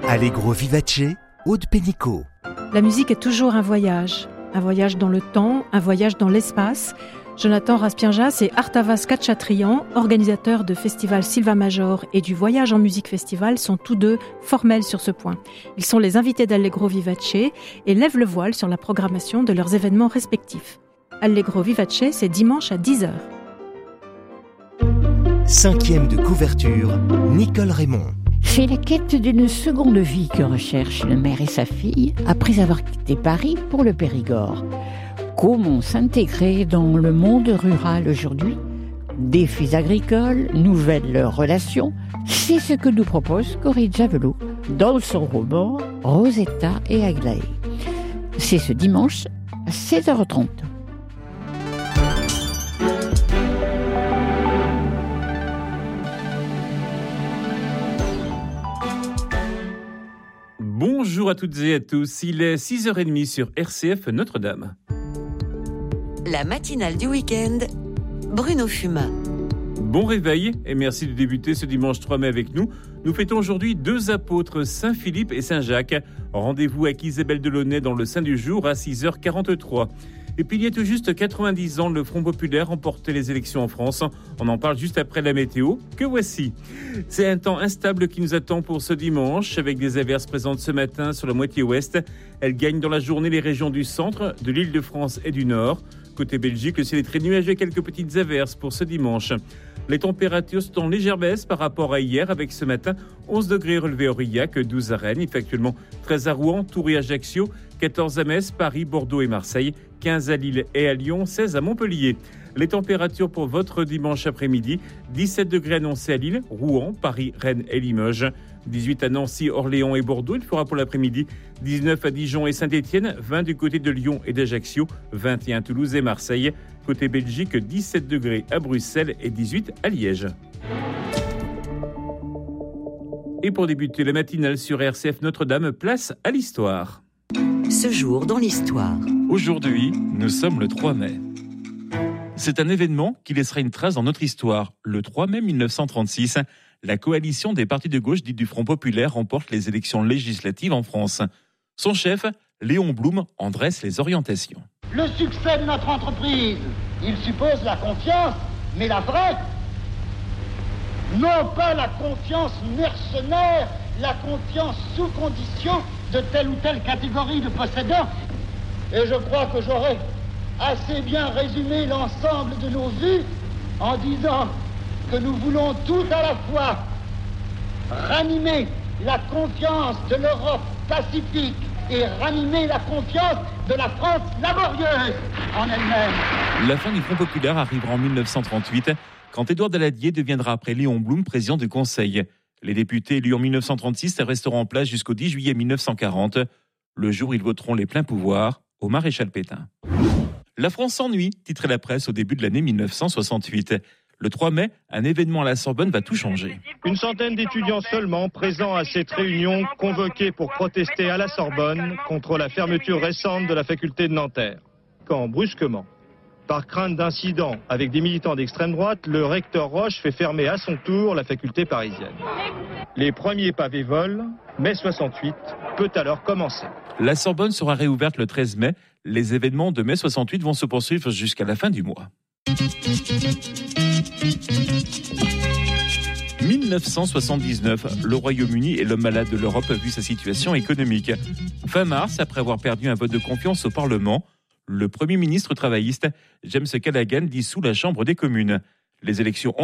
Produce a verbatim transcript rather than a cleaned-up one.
Allegro Vivace, Aude Pénicaud. La musique est toujours un voyage. Un voyage dans le temps, un voyage dans l'espace. Jonathan Raspienjas et Artavas Katchatrian, organisateurs de festival Silva Major et du Voyage en musique festival, sont tous deux formels sur ce point. Ils sont les invités d'Allegro Vivace et lèvent le voile sur la programmation de leurs événements respectifs. Allegro Vivace, c'est dimanche à dix heures. Cinquième de couverture, Nicole Raymond. C'est la quête d'une seconde vie que recherchent le maire et sa fille après avoir quitté Paris pour le Périgord. Comment s'intégrer dans le monde rural aujourd'hui ? Défis agricoles, nouvelles relations, c'est ce que nous propose Corinne Javelot dans son roman Rosetta et Aglaé. C'est ce dimanche à seize heures trente. Bonjour à toutes et à tous, il est six heures trente sur R C F Notre-Dame. La matinale du week-end, Bruno Fumat. Bon réveil et merci de débuter ce dimanche trois mai avec nous. Nous fêtons aujourd'hui deux apôtres, Saint-Philippe et Saint-Jacques. Rendez-vous avec Isabelle Delaunay dans le Saint du Jour à six heures quarante-trois. Et puis il y a tout juste quatre-vingt-dix ans, le Front populaire remportait les élections en France. On en parle juste après la météo, que voici. C'est un temps instable qui nous attend pour ce dimanche, avec des averses présentes ce matin sur la moitié ouest. Elles gagnent dans la journée les régions du centre, de l'Île-de-France et du Nord. Côté Belgique, le ciel est très nuageux et quelques petites averses pour ce dimanche. Les températures sont en légère baisse par rapport à hier, avec ce matin onze degrés relevés à Aurillac, douze à Rennes. Il fait actuellement treize à Rouen, Tours et Ajaccio, quatorze à Metz, Paris, Bordeaux et Marseille, quinze à Lille et à Lyon, seize à Montpellier. Les températures pour votre dimanche après-midi, dix-sept degrés annoncés à Lille, Rouen, Paris, Rennes et Limoges, dix-huit à Nancy, Orléans et Bordeaux, il fera pour l'après-midi, dix-neuf à Dijon et Saint-Étienne, vingt du côté de Lyon et d'Ajaccio, vingt et un à Toulouse et Marseille. Côté Belgique, dix-sept degrés à Bruxelles et dix-huit à Liège. Et pour débuter la matinale sur R C F Notre-Dame, place à l'histoire. Ce jour dans l'histoire. Aujourd'hui, nous sommes le trois mai. C'est un événement qui laissera une trace dans notre histoire. Le trois mai mille neuf cent trente-six, la coalition des partis de gauche dite du Front populaire remporte les élections législatives en France. Son chef, Léon Blum, en dresse les orientations. Le succès de notre entreprise, il suppose la confiance, mais la vraie. Non pas la confiance mercenaire, la confiance sous condition de telle ou telle catégorie de possédants. Et je crois que j'aurais assez bien résumé l'ensemble de nos vues en disant que nous voulons tout à la fois ranimer la confiance de l'Europe pacifique et ranimer la confiance de la France laborieuse en elle-même. La fin du Front populaire arrivera en mille neuf cent trente-huit, quand Édouard Daladier deviendra après Léon Blum président du Conseil. Les députés élus en mille neuf cent trente-six resteront en place jusqu'au dix juillet mille neuf cent quarante, le jour où ils voteront les pleins pouvoirs au maréchal Pétain. La France s'ennuie, titrait la presse au début de l'année mille neuf cent soixante-huit. Le trois mai, un événement à la Sorbonne va tout changer. Une centaine d'étudiants seulement présents à cette réunion convoqués pour protester à la Sorbonne contre la fermeture récente de la faculté de Nanterre. Quand, brusquement, par crainte d'incidents avec des militants d'extrême droite, le recteur Roche fait fermer à son tour la faculté parisienne. Les premiers pavés volent, mai soixante-huit peut alors commencer. La Sorbonne sera réouverte le treize mai. Les événements de mai soixante-huit vont se poursuivre jusqu'à la fin du mois. mille neuf cent soixante-dix-neuf, le Royaume-Uni est l'homme malade de l'Europe vu sa situation économique. Fin mars, après avoir perdu un vote de confiance au Parlement, le Premier ministre travailliste, James Callaghan, dissout la Chambre des communes. Les élections